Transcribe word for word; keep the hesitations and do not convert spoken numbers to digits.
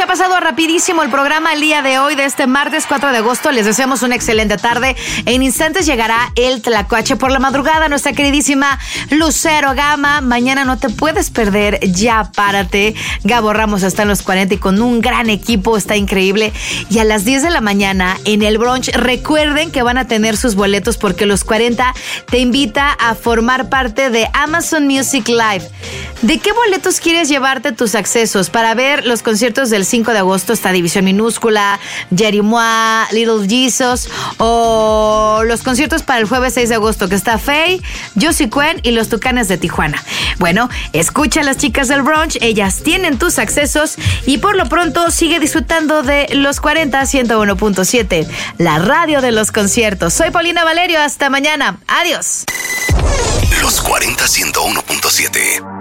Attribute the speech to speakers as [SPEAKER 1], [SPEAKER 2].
[SPEAKER 1] pasado rapidísimo el programa el día de hoy, de este martes cuatro de agosto. Les deseamos una excelente tarde. En instantes llegará el Tlacuache por la madrugada, nuestra queridísima Lucero Gama. Mañana no te puedes perder Ya Párate. Gabo Ramos está en los cuarenta y con un gran equipo, está increíble. Y a las diez de la mañana en el brunch, recuerden que van a tener sus boletos porque los cuarenta te invita a formar parte de Amazon Music Live. ¿De qué boletos quieres llevarte tus accesos? Para ver los conciertos del cinco de agosto está División Minúscula, Jerry Moi, Little Jesus, o los conciertos para el jueves seis de agosto que está Faye, Josie Cuen y los Tucanes de Tijuana. Bueno, escucha a las chicas del brunch, ellas tienen tus accesos y por lo pronto sigue disfrutando de Los cuarenta ciento uno punto siete, la radio de los conciertos. Soy Paulina Valerio, hasta mañana. Adiós.
[SPEAKER 2] Los cuarenta ciento uno punto siete.